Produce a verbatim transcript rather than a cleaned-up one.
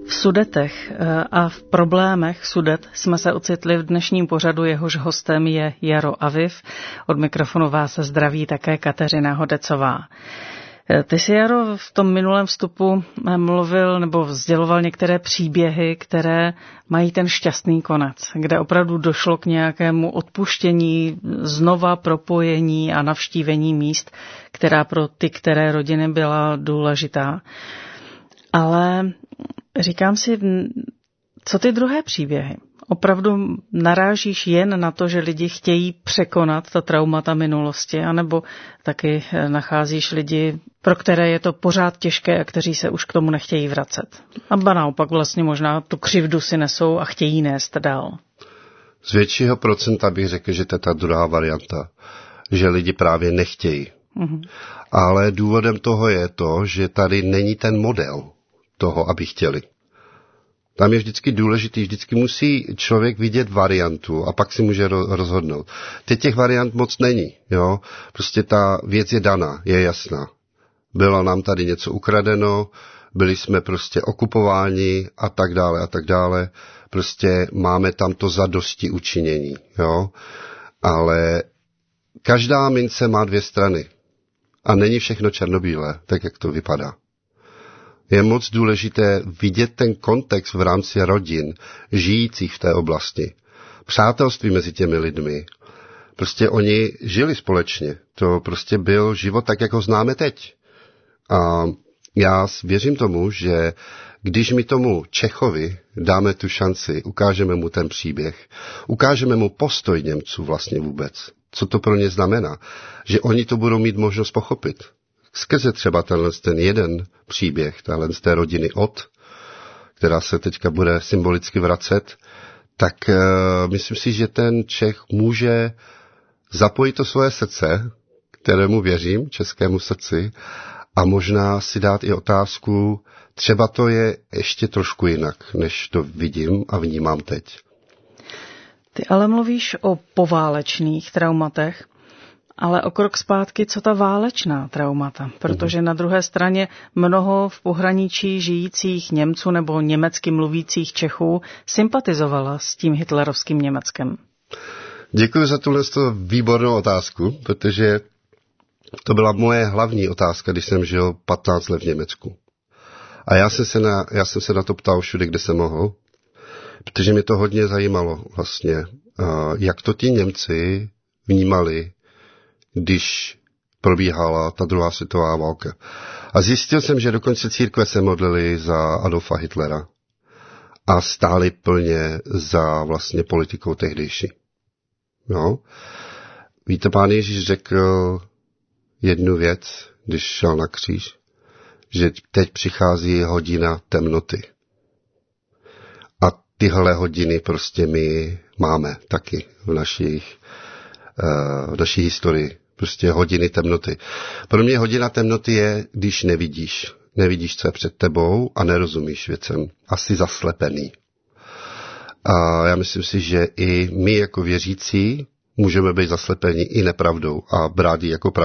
V Sudetech a v problémech Sudet jsme se ocitli v dnešním pořadu, jehož hostem je Jaro Aviv. Od mikrofonu vás zdraví také Kateřina Hodecová. Ty jsi, Jaro, v tom minulém vstupu mluvil nebo sděloval některé příběhy, které mají ten šťastný konec, kde opravdu došlo k nějakému odpuštění, znova propojení a navštívení míst, která pro ty, které rodiny byla důležitá. Ale říkám si, co ty druhé příběhy? Opravdu narážíš jen na to, že lidi chtějí překonat ta traumata minulosti, anebo taky nacházíš lidi, pro které je to pořád těžké a kteří se už k tomu nechtějí vracet? A ba naopak vlastně možná tu křivdu si nesou a chtějí nést dál. Z většího procenta bych řekl, že to je ta druhá varianta, že lidi právě nechtějí. Mm-hmm. Ale důvodem toho je to, že tady není ten model toho, aby chtěli. Tam je vždycky důležitý, vždycky musí člověk vidět variantu a pak si může rozhodnout. Teď těch variant moc není, jo. Prostě ta věc je daná, je jasná. Bylo nám tady něco ukradeno, byli jsme prostě okupováni a tak dále a tak dále. Prostě máme tam to zadosti učinění, jo. Ale každá mince má dvě strany a není všechno černobílé, tak jak to vypadá. Je moc důležité vidět ten kontext v rámci rodin, žijících v té oblasti. Přátelství mezi těmi lidmi. Prostě oni žili společně. To prostě byl život tak, jak ho známe teď. A já věřím tomu, že když my tomu Čechovi dáme tu šanci, ukážeme mu ten příběh, ukážeme mu postoj Němců vlastně vůbec, co to pro ně znamená, že oni to budou mít možnost pochopit. Skrze třeba tenhle ten jeden příběh, tahle z té rodiny Ott, která se teďka bude symbolicky vracet, tak uh, myslím si, že ten Čech může zapojit to svoje srdce, kterému věřím, českému srdci, a možná si dát i otázku, třeba to je ještě trošku jinak, než to vidím a vnímám teď. Ty ale mluvíš o poválečných traumatech, ale o krok zpátky, co ta válečná traumata, protože na druhé straně mnoho v pohraničí žijících Němců nebo německy mluvících Čechů sympatizovala s tím hitlerovským Německem. Děkuji za tuhle výbornou otázku, protože to byla moje hlavní otázka, když jsem žil patnáct let v Německu. A já jsem se na, já jsem se na to ptal všude, kde jsem mohl, protože mě to hodně zajímalo vlastně, jak to ti Němci vnímali, když probíhala ta druhá světová válka. A zjistil jsem, že dokonce církve se modlili za Adolfa Hitlera a stáli plně za vlastně politikou tehdejší. No. Víte, pán Ježíš řekl jednu věc, když šel na kříž, že teď přichází hodina temnoty. A tyhle hodiny prostě my máme taky v naší, v naší historii. Prostě hodiny temnoty. Pro mě hodina temnoty je, když nevidíš. Nevidíš, co je před tebou a nerozumíš věcem. Asi zaslepený. A já myslím si, že i my jako věřící můžeme být zaslepeni i nepravdou a brát ji jako pravdu.